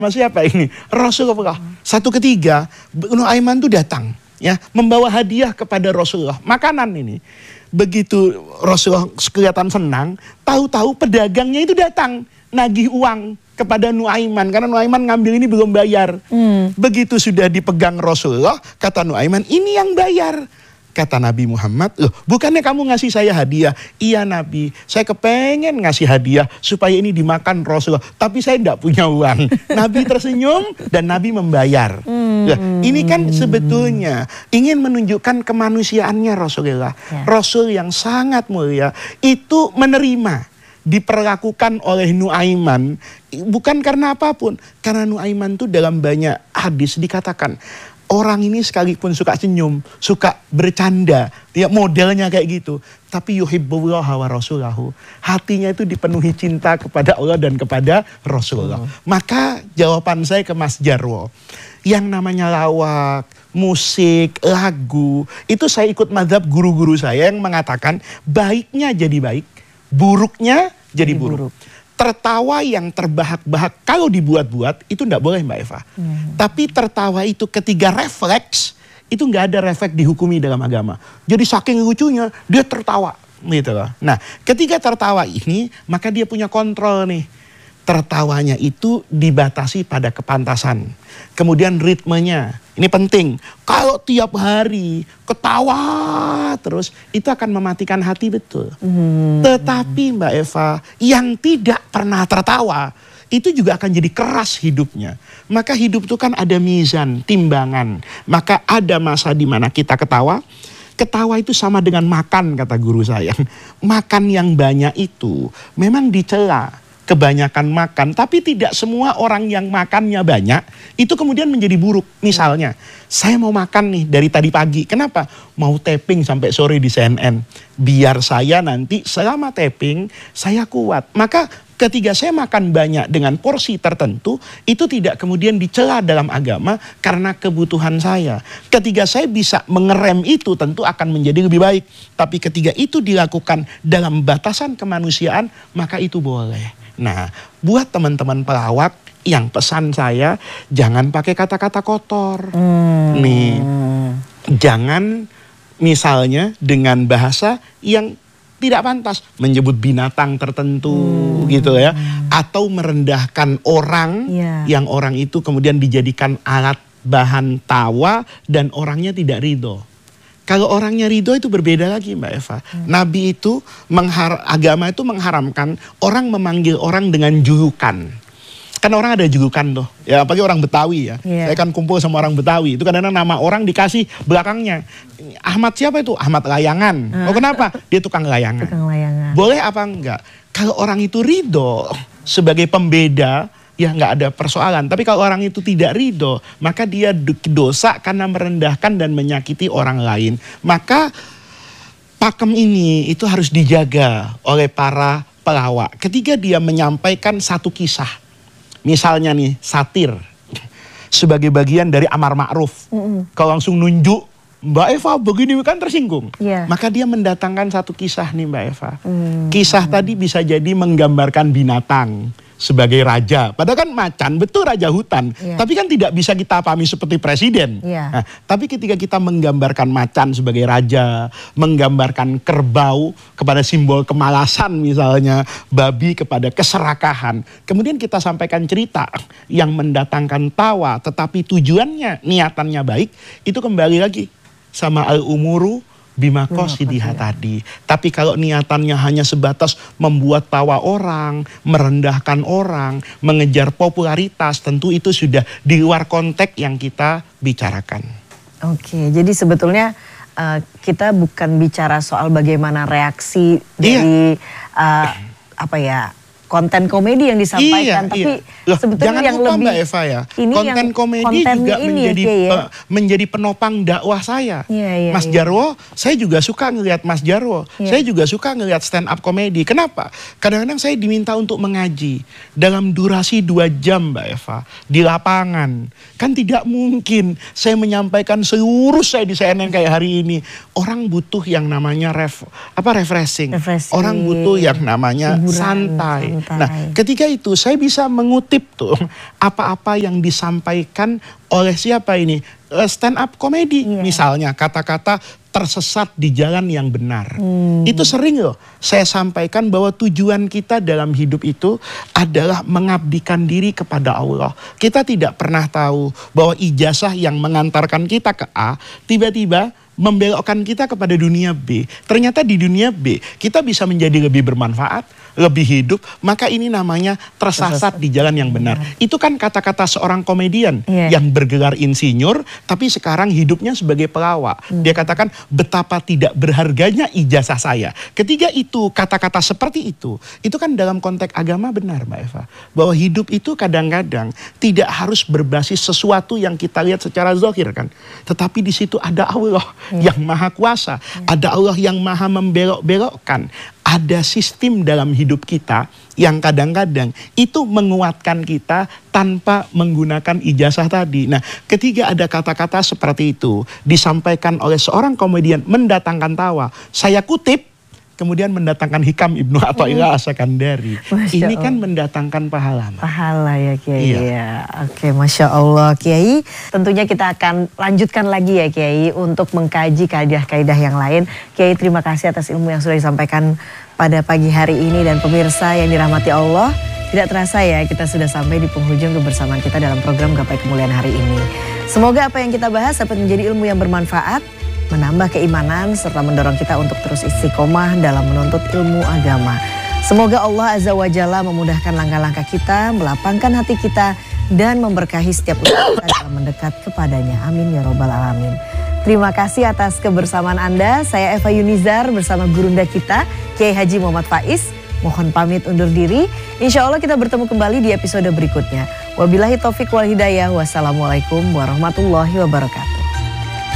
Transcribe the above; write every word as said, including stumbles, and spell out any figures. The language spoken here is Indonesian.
siapa ini? Rasulullah. Satu ketiga, Nuaiman itu datang, ya, membawa hadiah kepada Rasulullah. Makanan ini. Begitu Rasulullah kelihatan senang, tahu-tahu pedagangnya itu datang nagih uang kepada Nuaiman, karena Nuaiman ngambil ini belum bayar. Hmm. Begitu sudah dipegang Rasulullah, kata Nuaiman, ini yang bayar. Kata Nabi Muhammad, loh, bukannya kamu ngasih saya hadiah? Iya Nabi, saya kepengen ngasih hadiah supaya ini dimakan Rasulullah, tapi saya tidak punya uang. Nabi tersenyum dan Nabi membayar. Hmm. Nah, ini kan sebetulnya ingin menunjukkan kemanusiaannya Rasulullah. Ya. Rasul yang sangat mulia itu menerima, diperlakukan oleh Nuaiman bukan karena apapun, karena Nuaiman itu dalam banyak hadis dikatakan orang ini sekalipun suka senyum, suka bercanda, ya modelnya kayak gitu, tapi yuhibbullah wa rasulahu, hatinya itu dipenuhi cinta kepada Allah dan kepada Rasulullah. Hmm. Maka jawaban saya ke Mas Jarwo, yang namanya lawak, musik, lagu, itu saya ikut mazhab guru-guru saya yang mengatakan baiknya jadi baik, buruknya jadi buruk. buruk. Tertawa yang terbahak-bahak kalau dibuat-buat itu tidak boleh Mbak Eva. Hmm. Tapi tertawa itu ketiga refleks, itu nggak ada refleks dihukumi dalam agama. Jadi saking lucunya dia tertawa gitu loh. Nah, ketika tertawa ini maka dia punya kontrol nih. Tertawanya itu dibatasi pada kepantasan. Kemudian ritmenya. Ini penting. Kalau tiap hari ketawa terus, itu akan mematikan hati betul. Hmm. Tetapi Mbak Eva, yang tidak pernah tertawa, itu juga akan jadi keras hidupnya. Maka hidup itu kan ada mizan, timbangan. Maka ada masa di mana kita ketawa. Ketawa itu sama dengan makan, kata guru saya. Makan yang banyak itu memang dicela. Kebanyakan makan, tapi tidak semua orang yang makannya banyak itu kemudian menjadi buruk. Misalnya, saya mau makan nih dari tadi pagi, kenapa? Mau taping sampai sore di C N N, biar saya nanti selama taping saya kuat. Maka ketika saya makan banyak dengan porsi tertentu, itu tidak kemudian dicela dalam agama karena kebutuhan saya. Ketika saya bisa mengerem itu tentu akan menjadi lebih baik. Tapi ketika itu dilakukan dalam batasan kemanusiaan, maka itu boleh. Nah, buat teman-teman pelawak, yang pesan saya, jangan pakai kata-kata kotor. Hmm. Nih, jangan misalnya dengan bahasa yang tidak pantas, menyebut binatang tertentu hmm. gitu ya, atau merendahkan orang, yeah. yang orang itu kemudian dijadikan alat bahan tawa dan orangnya tidak ridho. Kalau orangnya ridho itu berbeda lagi Mbak Eva. Hmm. Nabi itu, menghar agama itu mengharamkan orang memanggil orang dengan julukan. Kan orang ada julukan tuh, ya apalagi orang Betawi ya. Yeah. Saya kan kumpul sama orang Betawi, itu kadang-kadang nama orang dikasih belakangnya. Ahmad siapa itu? Ahmad Layangan. Uh. Oh kenapa? Dia tukang layangan. Tukang layangan. Boleh apa enggak? Kalau orang itu ridho sebagai pembeda, ya nggak ada persoalan. Tapi kalau orang itu tidak ridho, maka dia dosa karena merendahkan dan menyakiti orang lain. Maka pakem ini itu harus dijaga oleh para pelawak. Ketika dia menyampaikan satu kisah, misalnya nih satir, sebagai bagian dari amar ma'ruf. Mm-mm. Kalau langsung nunjuk, Mbak Eva begini kan tersinggung. Yeah. Maka dia mendatangkan satu kisah nih Mbak Eva. Mm. Kisah tadi bisa jadi menggambarkan binatang sebagai raja, padahal kan macan betul raja hutan, yeah. tapi kan tidak bisa kita pahami seperti presiden. Yeah. Nah, tapi ketika kita menggambarkan macan sebagai raja, menggambarkan kerbau kepada simbol kemalasan misalnya, babi kepada keserakahan, kemudian kita sampaikan cerita yang mendatangkan tawa, tetapi tujuannya, niatannya baik, itu kembali lagi sama al-umuru bima qasidiha tadi. Tapi kalau niatannya hanya sebatas membuat tawa orang, merendahkan orang, mengejar popularitas, tentu itu sudah di luar konteks yang kita bicarakan. Oke, jadi sebetulnya uh, kita bukan bicara soal bagaimana reaksi dari iya. uh, apa ya, konten komedi yang disampaikan, iya, tapi iya. Loh, sebetulnya yang lupa, lebih Mbak Eva ya, ini konten komedi juga ini menjadi ya, ya? menjadi penopang dakwah saya. Iya, iya, Mas iya. Jarwo, saya juga suka ngelihat Mas Jarwo, iya. saya juga suka ngelihat stand up komedi. Kenapa? Kadang-kadang saya diminta untuk mengaji dalam durasi dua jam Mbak Eva di lapangan. Kan tidak mungkin saya menyampaikan seluruh saya di C N N kayak hari ini. Orang butuh yang namanya ref, apa refreshing. refreshing. Orang butuh yang namanya hiburan, santai. Nah, ketika itu saya bisa mengutip tuh apa-apa yang disampaikan oleh siapa ini? Stand up comedy. Yeah. Misalnya kata-kata tersesat di jalan yang benar. Hmm. Itu sering loh saya sampaikan bahwa tujuan kita dalam hidup itu adalah mengabdikan diri kepada Allah. Kita tidak pernah tahu bahwa ijazah yang mengantarkan kita ke A tiba-tiba membelokkan kita kepada dunia B. Ternyata di dunia B kita bisa menjadi lebih bermanfaat, lebih hidup. Maka ini namanya tersesat di jalan yang benar. Itu kan kata-kata seorang komedian yeah. yang bergelar insinyur tapi sekarang hidupnya sebagai pelawak. Hmm. Dia katakan betapa tidak berharganya ijazah saya. Ketika itu kata-kata seperti itu, itu kan dalam konteks agama benar Mbak Eva. Bahwa hidup itu kadang-kadang tidak harus berbasis sesuatu yang kita lihat secara zahir kan. Tetapi di situ ada Allah yang maha kuasa. Ada Allah yang maha membelok-belokkan. Ada sistem dalam hidup kita yang kadang-kadang itu menguatkan kita tanpa menggunakan ijazah tadi. Nah, ketika ada kata-kata seperti itu disampaikan oleh seorang komedian mendatangkan tawa, saya kutip, kemudian mendatangkan hikam Ibnu Athaillah As-Sakandari. Ini kan mendatangkan pahala. Pahala ya Kiai. Iya. Ya. Oke, Masya Allah Kiai. Tentunya kita akan lanjutkan lagi ya Kiai untuk mengkaji kaidah-kaidah yang lain. Kiai, terima kasih atas ilmu yang sudah disampaikan pada pagi hari ini. Dan pemirsa yang dirahmati Allah, tidak terasa ya kita sudah sampai di penghujung kebersamaan kita dalam program Gapai Kemuliaan hari ini. Semoga apa yang kita bahas dapat menjadi ilmu yang bermanfaat, menambah keimanan, serta mendorong kita untuk terus istiqomah dalam menuntut ilmu agama. Semoga Allah Azza wa Jalla memudahkan langkah-langkah kita, melapangkan hati kita, dan memberkahi setiap usaha kita dalam mendekat kepadanya. Amin ya robbal alamin. Terima kasih atas kebersamaan Anda. Saya Eva Yunizar bersama gurunda kita, Kiai Haji Muhammad Faiz. Mohon pamit undur diri. Insya Allah kita bertemu kembali di episode berikutnya. Wabillahi taufik wal hidayah. Wassalamualaikum warahmatullahi wabarakatuh.